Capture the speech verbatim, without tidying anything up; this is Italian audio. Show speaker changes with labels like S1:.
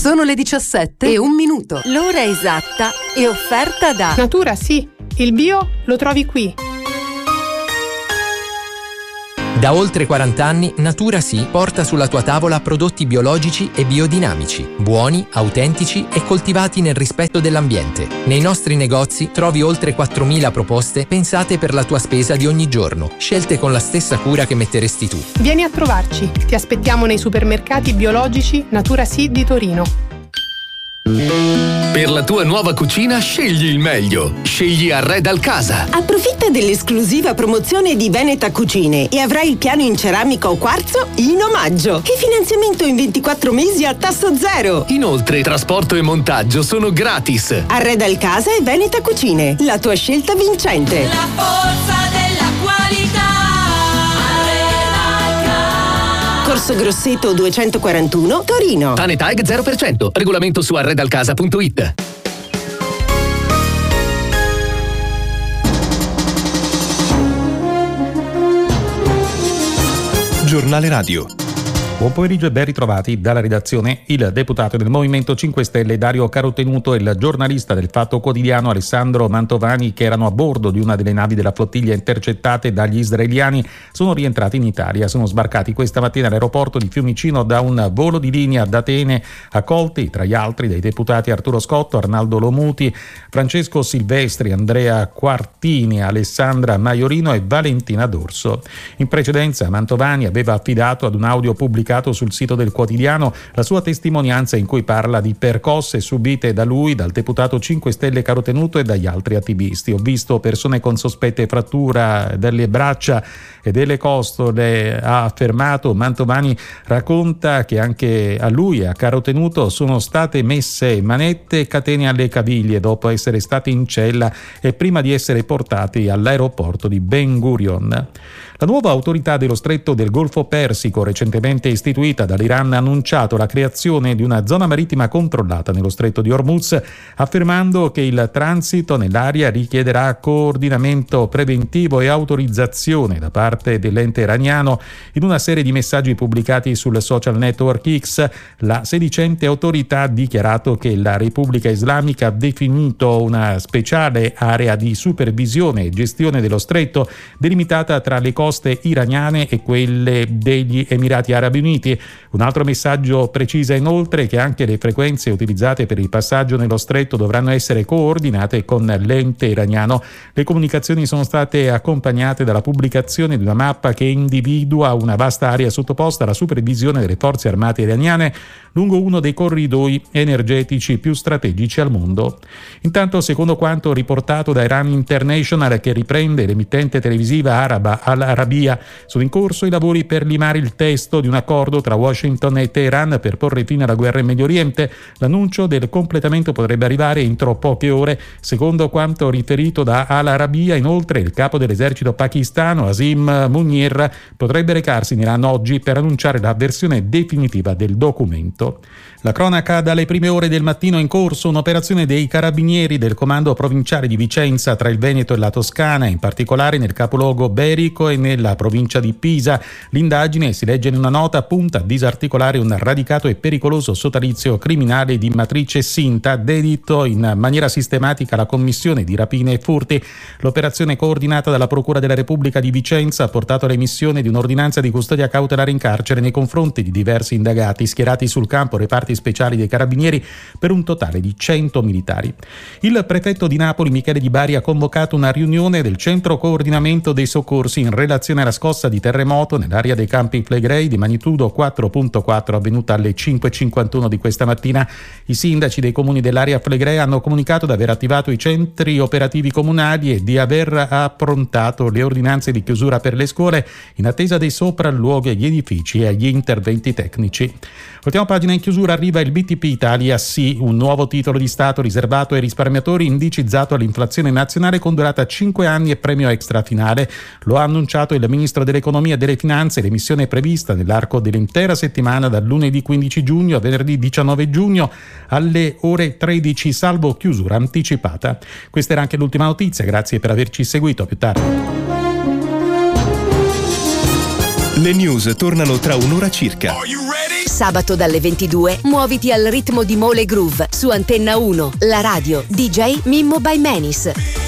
S1: Sono le diciassette e un minuto.
S2: L'ora esatta è offerta da
S3: Natura Sì, il bio lo trovi qui.
S4: Da oltre quaranta anni Natura Sì porta sulla tua tavola prodotti biologici e biodinamici, buoni, autentici e coltivati nel rispetto dell'ambiente. Nei nostri negozi trovi oltre quattromila proposte pensate per la tua spesa di ogni giorno, scelte con la stessa cura che metteresti tu.
S3: Vieni a trovarci, ti aspettiamo nei supermercati biologici Natura Sì di Torino.
S5: Per la tua nuova cucina scegli il meglio. Scegli Arredal Casa.
S6: Approfitta dell'esclusiva promozione di Veneta Cucine e avrai il piano in ceramica o quarzo in omaggio. E finanziamento in ventiquattro mesi a tasso zero.
S5: Inoltre, trasporto e montaggio sono gratis.
S6: Arredal Casa e Veneta Cucine, la tua scelta vincente.
S7: La forza della qualità.
S6: Corso Grosseto duecentoquarantuno, Torino.
S5: Tanetag zero per cento. Regolamento su arredalcasa punto it.
S8: Giornale Radio. Buon pomeriggio e ben ritrovati dalla redazione. Il deputato del Movimento cinque Stelle Dario Carotenuto e il giornalista del Fatto Quotidiano Alessandro Mantovani, che erano a bordo di una delle navi della flottiglia intercettate dagli israeliani, sono rientrati in Italia. Sono sbarcati questa mattina all'aeroporto di Fiumicino da un volo di linea da Atene, accolti tra gli altri dai deputati Arturo Scotto, Arnaldo Lomuti, Francesco Silvestri, Andrea Quartini, Alessandra Maiorino e Valentina D'Orso. In precedenza Mantovani aveva affidato ad un audio pubblicato sul sito del quotidiano la sua testimonianza in cui parla di percosse subite da lui, dal deputato cinque Stelle Carotenuto e dagli altri attivisti. Ho visto persone con sospette frattura delle braccia e delle costole, ha affermato. Mantovani racconta che anche a lui e a Carotenuto sono state messe manette e catene alle caviglie dopo essere stati in cella e prima di essere portati all'aeroporto di Ben Gurion. La nuova autorità dello Stretto del Golfo Persico, recentemente istituita dall'Iran, ha annunciato la creazione di una zona marittima controllata nello Stretto di Hormuz, affermando che il transito nell'area richiederà coordinamento preventivo e autorizzazione da parte dell'ente iraniano. In una serie di messaggi pubblicati sul social network X, la sedicente autorità ha dichiarato che la Repubblica Islamica ha definito una speciale area di supervisione e gestione dello Stretto, delimitata tra le coste iraniane e quelle degli Emirati Arabi Uniti. Un altro messaggio precisa inoltre che anche le frequenze utilizzate per il passaggio nello stretto dovranno essere coordinate con l'ente iraniano. Le comunicazioni sono state accompagnate dalla pubblicazione di una mappa che individua una vasta area sottoposta alla supervisione delle forze armate iraniane lungo uno dei corridoi energetici più strategici al mondo. Intanto, secondo quanto riportato da Iran International, che riprende l'emittente televisiva araba Al Arabiya, sono in corso i lavori per limare il testo di un accordo tra Washington e Teheran per porre fine alla guerra in Medio Oriente. L'annuncio del completamento potrebbe arrivare entro poche ore. Secondo quanto riferito da Al Arabiya, inoltre, il capo dell'esercito pakistano Asim Munir potrebbe recarsi in Iran oggi per annunciare la versione definitiva del documento. La cronaca dalle prime ore del mattino: in corso un'operazione dei carabinieri del comando provinciale di Vicenza tra il Veneto e la Toscana, in particolare nel capoluogo Berico e nella provincia di Pisa. L'indagine, si legge in una nota, punta a disarticolare un radicato e pericoloso sodalizio criminale di matrice sinta, dedito in maniera sistematica alla commissione di rapine e furti. L'operazione, coordinata dalla Procura della Repubblica di Vicenza, ha portato all'emissione di un'ordinanza di custodia cautelare in carcere nei confronti di diversi indagati schierati sul campo reparti speciali dei carabinieri per un totale di cento militari. Il prefetto di Napoli Michele Di Bari ha convocato una riunione del centro coordinamento dei soccorsi in relazione alla scossa di terremoto nell'area dei Campi Flegrei di magnitudo quattro virgola quattro avvenuta alle cinque e cinquantuno di questa mattina. I sindaci dei comuni dell'area Flegrei hanno comunicato di aver attivato i centri operativi comunali e di aver approntato le ordinanze di chiusura per le scuole in attesa dei sopralluoghi agli edifici e agli interventi tecnici. Ultima pagina in chiusura: arriva il B T P Italia Sì, un nuovo titolo di Stato riservato ai risparmiatori indicizzato all'inflazione nazionale con durata cinque anni e premio extra finale. Lo ha annunciato il Ministro dell'Economia e delle Finanze. L'emissione è prevista nell'arco dell'intera settimana dal lunedì quindici giugno a venerdì diciannove giugno alle ore tredici, salvo chiusura anticipata. Questa era anche l'ultima notizia, grazie per averci seguito. A più tardi.
S9: Le news tornano tra un'ora circa.
S7: Are you ready?
S2: Sabato dalle ventidue muoviti al ritmo di Mole Groove su Antenna uno, la radio D J Mimmo by Menis.